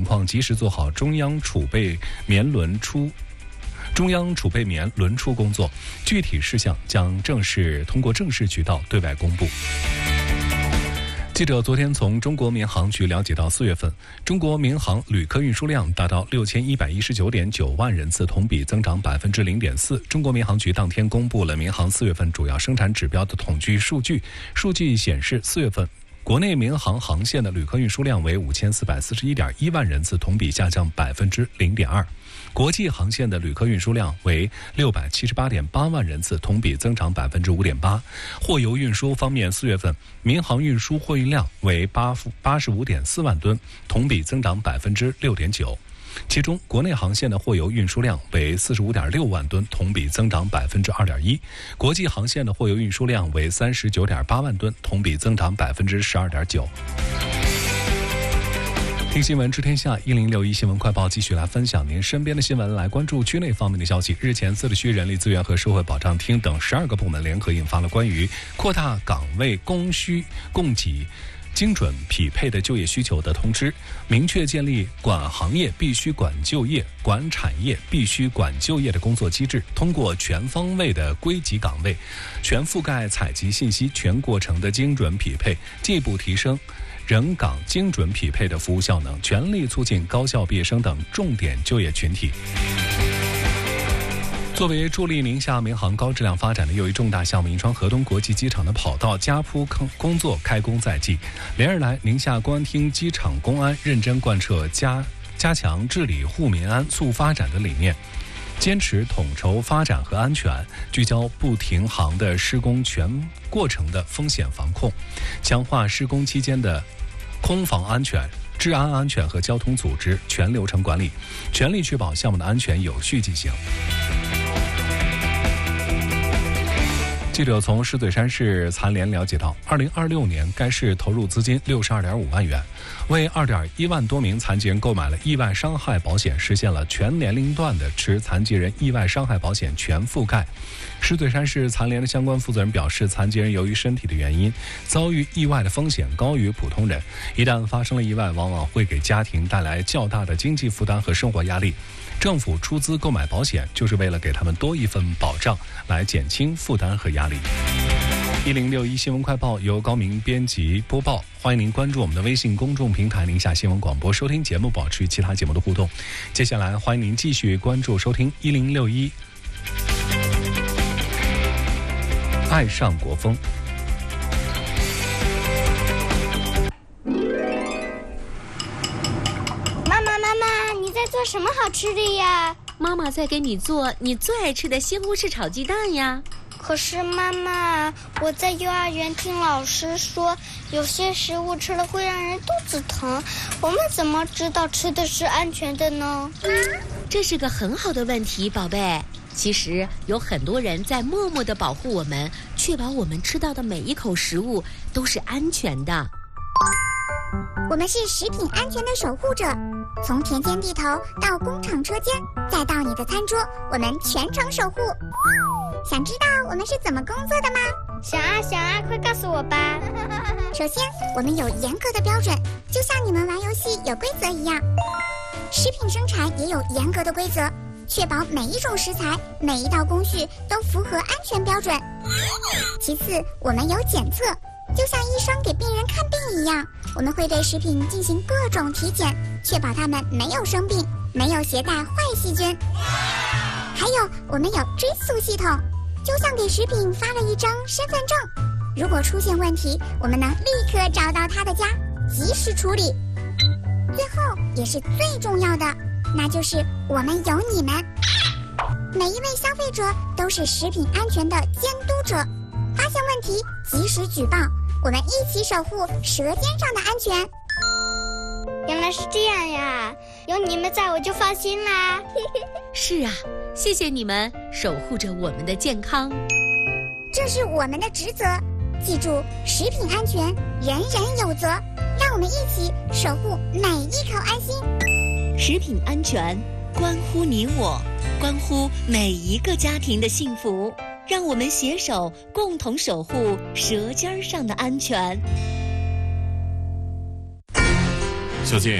况，及时做好中央储备棉轮出工作，具体事项将通过正式渠道对外公布。记者昨天从中国民航局了解到，4月份中国民航旅客运输量达到6119.9万人次，同比增长0.4%。中国民航局当天公布了民航4月份主要生产指标的统计数据，数据显示，4月份国内民航航线的旅客运输量为5441.1万人次，同比下降0.2%。国际航线的旅客运输量为678.8万人次，同比增长5.8%。货邮运输方面，4月份民航运输货运量为85.4万吨，同比增长6.9%。其中，国内航线的货邮运输量为45.6万吨，同比增长2.1%；国际航线的货邮运输量为39.8万吨，同比增长12.9%。听新闻知天下1061新闻快报，继续来分享您身边的新闻，来关注区内方面的消息。日前，自治区人力资源和社会保障厅等12个部门联合印发了关于扩大岗位供需供给精准匹配的就业需求的通知，明确建立管行业必须管就业、管产业必须管就业的工作机制，通过全方位的归集岗位、全覆盖采集信息、全过程的精准匹配，进一步提升人岗精准匹配的服务效能，全力促进高校毕业生等重点就业群体。作为助力宁夏民航高质量发展的又一重大项目，银川河东国际机场的跑道加铺工作开工在即。连日来，宁夏公安厅机场公安认真贯彻加强治理护民安、促发展的理念，坚持统筹发展和安全，聚焦不停航的施工全过程的风险防控，强化施工期间的空防安全、治安安全和交通组织全流程管理，全力确保项目的安全有序进行。记者从石嘴山市残联了解到，2026年该市投入资金62.5万元，为2.1万多名残疾人购买了意外伤害保险，实现了全年龄段的持残疾人意外伤害保险全覆盖。石嘴山市残联的相关负责人表示，残疾人由于身体的原因，遭遇意外的风险高于普通人，一旦发生了意外，往往会给家庭带来较大的经济负担和生活压力。政府出资购买保险，就是为了给他们多一份保障，来减轻负担和压力。1061新闻快报由高明编辑播报，欢迎您关注我们的微信公众平台宁夏新闻广播，收听节目，保持与其他节目的互动。接下来欢迎您继续关注收听1061爱上国风。 做什么好吃的呀？ 妈妈在给你做你最爱吃的西红柿炒鸡蛋呀。 可是妈妈，我在幼儿园听老师说，有些食物吃了会让人肚子疼，我们怎么知道吃的是安全的呢？ 这是个很好的问题，宝贝。其实有很多人在默默地保护我们，确保我们吃到的每一口食物都是安全的。 我们是食品安全的守护者，从田间地头到工厂车间，再到你的餐桌，我们全程守护。想知道我们是怎么工作的吗？ 想啊，快告诉我吧。 首先，我们有严格的标准，就像你们玩游戏有规则一样。食品生产也有严格的规则，确保每一种食材、每一道工序都符合安全标准。其次，我们有检测，就像医生给病人看病一样，我们会对食品进行各种体检，确保它们没有生病，没有携带坏细菌。还有，我们有追溯系统，就像给食品发了一张身份证，如果出现问题，我们能立刻找到他的家，及时处理。最后也是最重要的，那就是我们有你们。每一位消费者都是食品安全的监督者，发现问题及时举报，我们一起守护舌尖上的安全。 原来是这样呀，有你们在我就放心啦。 是啊，谢谢你们守护着我们的健康， 这是我们的职责。记住，食品安全人人有责，让我们一起守护每一口安心。 食品安全关乎你我，关乎每一个家庭的幸福，让我们携手共同守护舌尖上的安全。 小静，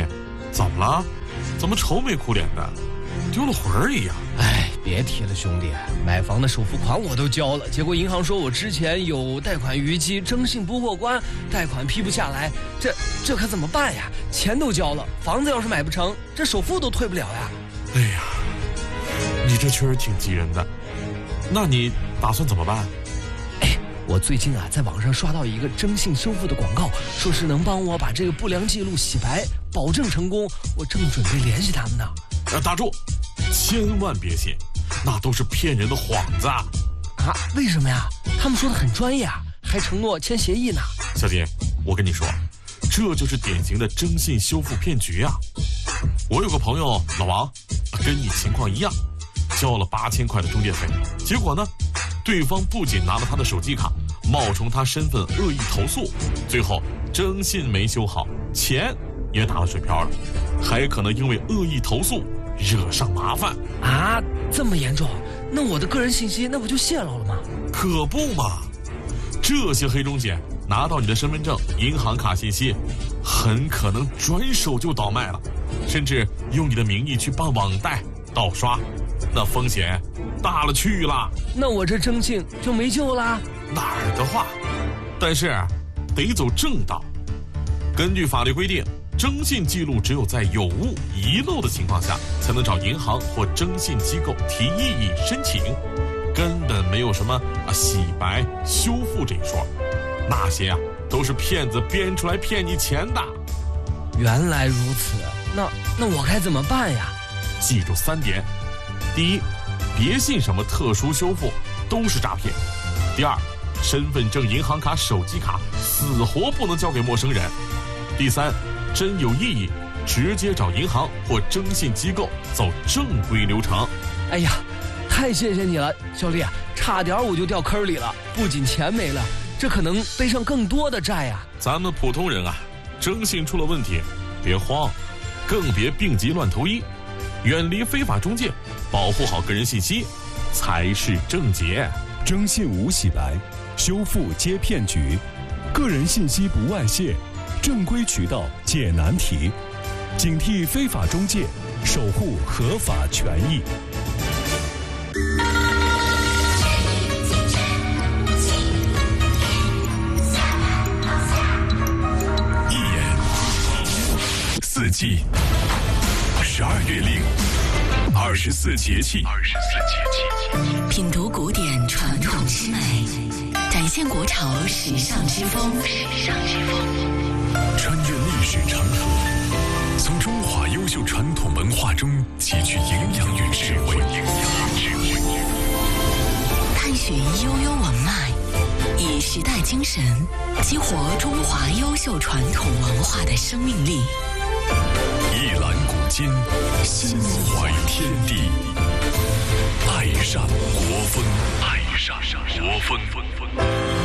怎么了？怎么愁眉苦脸的，丢了魂儿一样？ 哎，别提了，兄弟，买房的首付款我都交了，结果银行说我之前有贷款逾期，征信不过关，贷款批不下来，这可怎么办呀？钱都交了，房子要是买不成，这首付都退不了呀。 哎呀，你这确实挺急人的。那你打算怎么办？ 我最近在网上刷到一个征信修复的广告，说是能帮我把这个不良记录洗白，保证成功。我正准备联系他们呢。 打住，千万别信，那都是骗人的幌子啊！ 为什么呀？他们说的很专业啊，还承诺签协议呢。 小迪，我跟你说，这就是典型的征信修复骗局啊！我有个朋友老王，跟你情况一样，交了8000块的中介费，结果呢，对方不仅拿了他的手机卡，冒充他身份恶意投诉，最后征信没修好，钱也打了水漂了，还可能因为恶意投诉惹上麻烦啊！这么严重？那我的个人信息那不就泄露了吗？ 可不嘛！这些黑中介拿到你的身份证、银行卡信息，很可能转手就倒卖了，甚至用你的名义去办网贷、盗刷，那风险大了去了。 那我这征信就没救啦？ 哪儿的话，但是得走正道。根据法律规定，征信记录只有在有误遗漏的情况下，才能找银行或征信机构提异议申请，根本没有什么洗白修复这一说，那些都是骗子编出来骗你钱的。 原来如此，那我该怎么办呀？ 记住3点：第一，别信什么特殊修复，都是诈骗；第二，身份证、银行卡、手机卡死活不能交给陌生人；第三，真有异议，直接找银行或征信机构走正规流程。 哎呀，太谢谢你了，小丽，差点我就掉坑里了，不仅钱没了，这可能背上更多的债呀。 咱们普通人征信出了问题，别慌，更别病急乱投医，远离非法中介，保护好个人信息才是正解。 征信无洗白，修复皆骗局，个人信息不外泄，正规渠道解难题，警惕非法中介，守护合法权益。 一言4季12月令24节气， 品读古典传统之美，展现国潮时尚之风。 穿越历史长河，从中华优秀传统文化中汲取营养与智慧， 探寻悠悠文脉，以时代精神激活中华优秀传统文化的生命力。 一览古今，心怀天地，爱上国风，爱上国风。